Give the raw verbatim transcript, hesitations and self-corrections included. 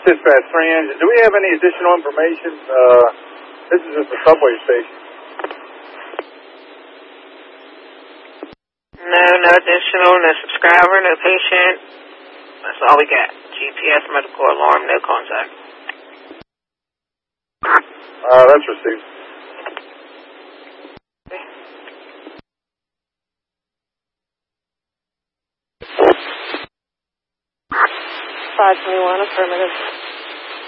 Dispatch three engine. Do we have any additional information? Uh, this is just a subway station. No, no additional, no subscriber, no patient. That's all we got. G P S, medical alarm, no contact. Uh, that's received. five twenty-one, affirmative.